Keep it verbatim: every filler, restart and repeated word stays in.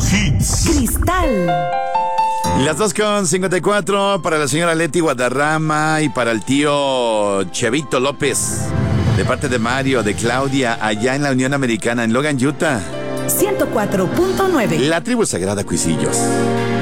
Hits. Cristal. Las dos con cincuenta y cuatro para la señora Leti Guadarrama y para el tío Chevito López. De parte de Mario, de Claudia, allá en la Unión Americana, en Logan, Utah. ciento cuatro punto nueve. La tribu sagrada Cuisillos.